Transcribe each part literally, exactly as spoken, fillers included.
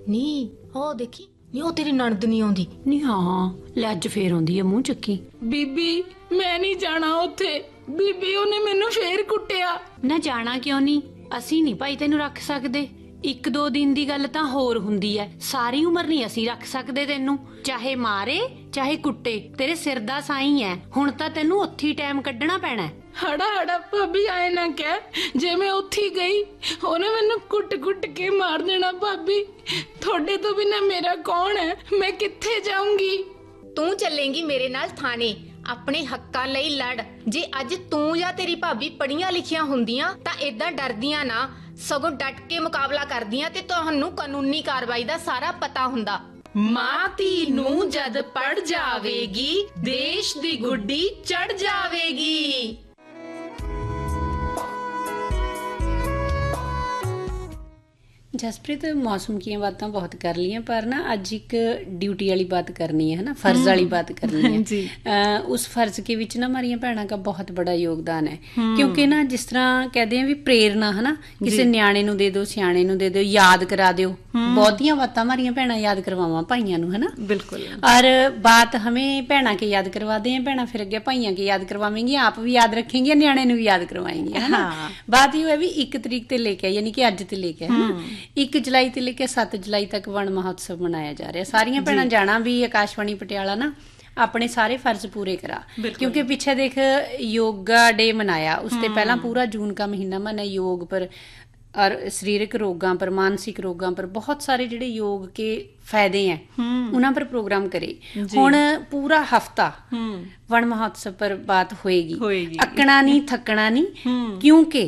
ਨੀ ਉਹ ਦੇਖੀ ਨੀ ਉਹ ਤੇਰੀ ਨਣਦ ਨਹੀਂ ਆਉਂਦੀ ਨੀ। ਹਾਂ ਲੈ ਅੱਜ ਫੇਰ ਆਉਂਦੀ ਆ, ਮੂੰਹ ਚੱਕੀ। ਬੀਬੀ ਮੈਂ ਨਹੀਂ ਜਾਣਾ ਉੱਥੇ, ਬੀਬੀ ਉਹਨੇ ਮੈਨੂੰ ਫੇਰ ਕੁੱਟਿਆ। ਨਾ ਜਾਣਾ ਕਿਉਂ ਨਹੀਂ, ਅਸੀਂ ਨਹੀਂ ਭਾਈ ਤੈਨੂੰ ਰੱਖ ਸਕਦੇ। ਇੱਕ ਦੋ ਦਿਨ ਦੀ ਗੱਲ ਤਾਂ ਹੋਰ ਹੁੰਦੀ ਐ, ਸਾਰੀ ਉਮਰ ਨਹੀਂ ਅਸੀਂ ਰੱਖ ਸਕਦੇ ਤੈਨੂੰ। ਚਾਹੇ ਮਾਰੇ ਚਾਹੇ ਕੁੱਟੇ, ਤੇਰੇ ਸਿਰ ਦਾ ਸਾਈਂ ਐ। ਹੁਣ ਤਾਂ ਤੈਨੂੰ ਉੱਥੇ ਟਾਈਮ ਕੱਢਣਾ ਪੈਣਾ। ਹੜਾ ਹੜਾ ਭਾਬੀ ਆਏ ਨਾ ਕਹਿ, ਜੇ ਮੈਂ ਉੱਥੇ ਗਈ ਉਹਨੇ ਮੈਨੂੰ ਕੁੱਟ ਕੁੱਟ ਕੇ ਮਾਰ ਦੇਣਾ। ਭਾਬੀ ਤੁਹਾਡੇ ਤੋਂ ਬਿਨਾਂ ਮੇਰਾ ਕੌਣ ਹੈ, ਮੈਂ ਕਿੱਥੇ ਜਾਊਂਗੀ? ਤੂੰ ਚੱਲੇਂਗੀ ਮੇਰੇ ਨਾਲ ਥਾਣੇ, ਆਪਣੇ ਹੱਕਾਂ ਲਈ ਲੜ। ਜੇ ਅੱਜ ਤੂੰ ਜਾਂ ਤੇਰੀ ਭਾਬੀ ਪੜ੍ਹੀਆਂ ਲਿਖੀਆਂ ਹੁੰਦੀਆਂ ਤਾਂ ਏਦਾਂ ਡਰਦੀਆਂ ਨਾ, ਸਗੋਂ ਡਟ ਕੇ ਮੁਕਾਬਲਾ ਕਰਦੀਆਂ ਤੇ ਤੁਹਾਨੂੰ ਕਾਨੂੰਨੀ ਕਾਰਵਾਈ ਦਾ ਸਾਰਾ ਪਤਾ ਹੁੰਦਾ। ਮਾਂ ਧੀ ਨੂੰ ਜਦ ਪੜ ਜਾਵੇਗੀ, ਦੇਸ਼ ਦੀ ਗੁੱਡੀ ਚੜ ਜਾਵੇਗੀ। ਜਸਪ੍ਰੀਤ, ਮੌਸਮ ਦੀਆਂ ਬਾਤਾਂ ਬਹੁਤ ਕਰ ਲਈਆਂ, ਪਰ ਨਾ ਅੱਜ ਇੱਕ ਡਿਊਟੀ ਵਾਲੀ बात करनी है ना, फर्ज वाली बात करनी है जी। आ, उस फर्ज के विच ना हमारियां भैणां का बहुत बड़ा योगदान है, क्योंकि ना जिस तरह कहते हैं भी प्रेरणा है ना, किसी न्याणे नूं दे दो, सियाणे नूं दे दो, याद करा दिओ। बहुतियां बातां हमारियां भैणां याद करवावां भाईयां नूं, है ना? बिल्कुल। और बात हमें भैणां के याद करवा दें, भैणां फिर अगे भाईयां के याद करवावेंगी, आप भी याद रखेंगी, न्याणे नूं भी याद करवाएंगी, है ना? बात ये है भी एक तरीक ते लेके, यानी कि अज ते लेके, है ना, एक जुलाई ते लेके सत्त जुलाई तक वण महोत्सव मनाया जा रहा। सारियां भैणां जाना भी आकाशवाणी पटियाला ना, अपने सारे फर्ज पूरे करा, क्योंकि पीछे देख योगा डे मनाया, उसते पहला पूरा जून का महीना मना योग पर और शरीरक रोगां पर, मानसिक रोगां पर, बहुत सारे जिहड़े योग के फायदे हैं उन्हां पर प्रोग्राम करे। हुण पूरा हफ्ता वण महोत्सव पर बात होएगी। अकना नहीं थकना नहीं, क्योंकि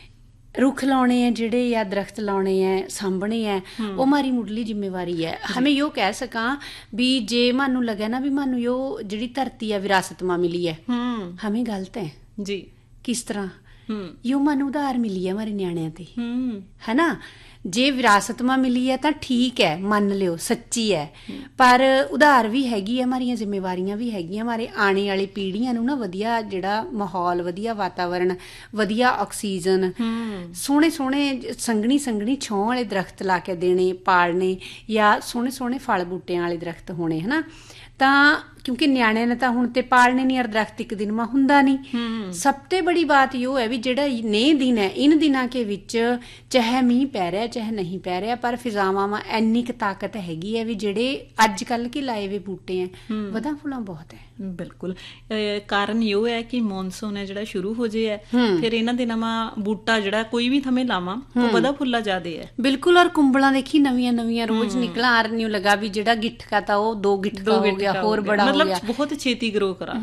रुख लाने हैं जिहड़े या दरख्त लाने हैं, सामभने हैं, वो हमारी मुढ़ली जिम्मेवारी है। हमें यो कह सकां भी जे मानू लगे ना भी मानू यो जिहड़ी धरती है विरासत मां मिली है, हमें गलत है जी। किस तरह यो मानू उधार मिली है हमारे न्याणियां ते, है ना? जे विरासत मां मिली है तो ठीक है, मान लियो सच्ची है, पर उधार भी हैगी है, हमारियां जिम्मेवारियां भी हैगियां। हमारे आने वाली पीढ़ियां नूं ना वधिया जिहड़ा माहौल, वधिया वातावरण, वधिया ऑक्सीजन, सोहणे सोहणे संघनी संघनी छां वाले दरख्त ला के देने, पालने, या सोहणे सोहणे फल बूटियां वाले दरख्त होने, है ना? तां क्योंकि न्याणे ने तो हुण ते पालने नहीं, और दरख्त एक दिन में हुंदा नहीं। सब ते बड़ी बात यो है भी जिहड़ा ने दिन है, इन दिनां के विच चाहे मींह पै रहा चाहे नहीं पै रहा, पर फिजावां में इन्नी क ताकत हैगी है भी जिहड़े अज कल के लाए हुए बूटे हैं वधां फुलां बहुत है। बिल्कुल, कारण यो है कि मॉनसून है जिहड़ा शुरू हो जे है, फिर इन्हां दिनां में बूटा जिहड़ा कोई भी थमें लावां वो वधा फुल्ला ज्यादा है। बिल्कुल, और कुंबलां देखी नवीं नवीं रोज निकला, आर न्यू लगा भी जिहड़ा गिट्ठ का था वो दो गिट्ठ का हो गया, होर बड़ा मतलब बहुत छेती ग्रो करा।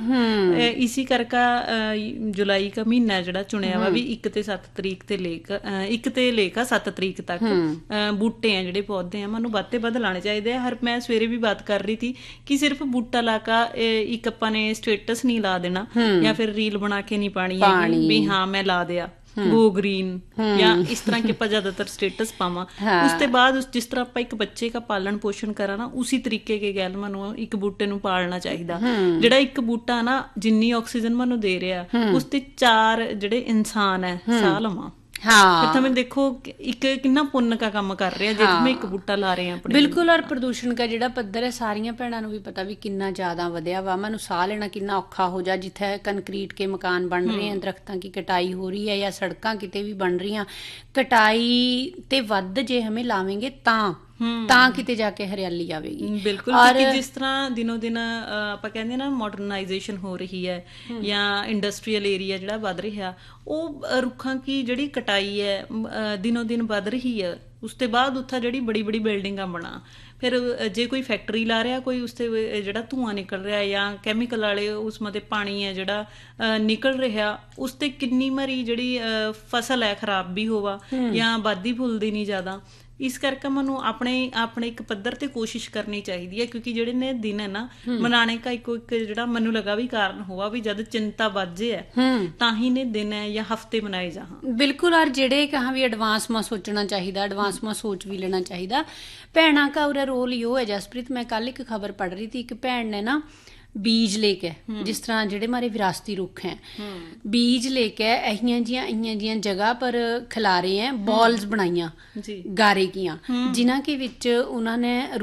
इसी करके जुलाई का महीना जिहड़ा चुनिया वा भी एक ते सत्त तरीक ते लेकर एक ते लेकर सत्त तरीक तक बूटे हैं जिहड़े पौधे हैं मानू वध ते वध लाने चाहिए। हर मैं सवेरे भी बात कर रही थी कि सिर्फ बूटा लाका एक आपां ने स्टेटस नहीं ला देना या फिर रील बना के नहीं पानी है भी हाँ मैं ला दिया गो ग्रीन या इस तरह के ज्यादातर स्टेटस पावा। उसके बाद उस जिस तरह ਆਪਾਂ ਇੱਕ ਬੱਚੇ का पालन पोषण करा ना उसी तरीके के गैल मानू एक बूटे ਨੂੰ ਪਾਲਣਾ ਚਾਹੀਦਾ। ਜਿਹੜਾ ਇੱਕ ਬੂਟਾ ਨਾ ਜਿੰਨੀ ਆਕਸੀਜਨ ਮਾਨੂੰ ਦੇ ਰਿਹਾ ਉਸ ਤੇ ਚਾਰ ਜਿਹੜੇ ਇਨਸਾਨ ਹੈ ਸਾਹ ਲਵਾਂ। हाँ, फिर हमें देखो एक कितना पुण्य का काम कर रहे हैं जे हमें एक बूटा ला रहे हैं अपने। बिल्कुल, और प्रदूषण का जिहड़ा पद्धर है सारियां भैणां नूं भी पता भी कितना ज्यादा वधिया वा। मानू साह लेना कितना औखा हो जा, जिथे कंक्रीट के मकान बन रहे हैं, दरख्तां की कटाई हो रही है या सड़कां किते भी बन रही, कटाई ते वध जे हमें लावेंगे तां ਤਾਂ ਕਿਤੇ ਜਾ ਕੇ ਹਰਿਆਲੀ ਆਵੇਗੀ। ਬਿਲਕੁਲ, ਕਿਉਂਕਿ ਜਿਸ ਤਰ੍ਹਾਂ ਦਿਨੋ ਦਿਨ ਆਪਾਂ ਕਹਿੰਦੇ ਨਾ ਮਾਡਰਨਾਈਜੇਸ਼ਨ ਹੋ ਰਹੀ ਹੈ ਜਾਂ ਇੰਡਸਟਰੀਅਲ ਏਰੀਆ ਜਿਹੜਾ ਵੱਧ ਰਿਹਾ, ਉਹ ਰੁੱਖਾਂ ਕੀ ਜਿਹੜੀ ਕਟਾਈ ਹੈ ਦਿਨੋ ਦਿਨ ਵੱਧ ਰਹੀ ਹੈ। ਉਸ ਤੋਂ ਬਾਅਦ ਉੱਥੇ ਜਿਹੜੀ ਬੜੀ ਬੜੀ ਬਿਲਡਿੰਗਾਂ ਬਣਾ, ਫਿਰ ਜੇ ਕੋਈ ਫੈਕਟਰੀ ਲਾ ਰਿਹਾ ਕੋਈ ਉਸ 'ਤੇ ਜਿਹੜਾ ਧੂੰਆਂ ਨਿਕਲ ਰਿਹਾ ਜਾਂ ਕੈਮੀਕਲ ਵਾਲੇ ਉਸ ਮਤੇ ਪਾਣੀ ਹੈ ਜਿਹੜਾ ਨਿਕਲ ਰਿਹਾ, ਉਸ 'ਤੇ ਕਿੰਨੀ ਮਾਰੀ ਜਿਹੜੀ ਫਸਲ ਹੈ ਖਰਾਬ ਵੀ ਹੋਵਾ ਜਾਂ ਵੱਧਦੀ ਫੁੱਲਦੀ ਨਹੀਂ ਜ਼ਿਆਦਾ। ਇਸ ਕਰਕੇ ਮੈਨੂੰ ਆਪਣੇ ਆਪਣੇ ਇੱਕ ਪੱਧਰ ਤੇ ਕੋਸ਼ਿਸ਼ ਕਰਨੀ ਚਾਹੀਦੀ ਹੈ, ਕਿਉਂਕਿ ਜਿਹੜੇ ਨੇ ਦਿਨ ਹੈ ਨਾ ਮਨਾਣੇ ਦਾ ਇੱਕੋ ਇੱਕ ਜਿਹੜਾ ਮੈਨੂੰ ਲੱਗਾ ਵੀ ਕਾਰਨ ਹੋਆ ਵੀ ਜਦ ਚਿੰਤਾ ਵੱਜੇ ਹੈ ਤਾਂ ਹੀ ਨੇ ਦਿਨ ਹੈ ਜਾਂ ਹਫਤੇ ਮਨਾਏ ਜਾ। ਬਿਲਕੁਲ, ਔਰ ਜਿਹੜੇ ਕਹਾਂ ਵੀ ਐਡਵਾਂਸ ਮਾ ਸੋਚਣਾ ਚਾਹੀਦਾ, ਐਡਵਾਂਸ ਮਾ ਸੋਚ ਵੀ ਲੈਣਾ ਚਾਹੀਦਾ। ਭੈਣਾਂ का उरा रोल यो है जसप्रीत, मैं कल एक खबर पढ़ रही थी, एक भैन ने ना बीज लेके जिस तरह जेडे हमारे विरासती रुख हैं बीज लेके इहियां जियां इहियां जियां जगह पर खिलारे हैं बॉल्स बनाइया गारे कियां जिन्हां के विच उन्होंने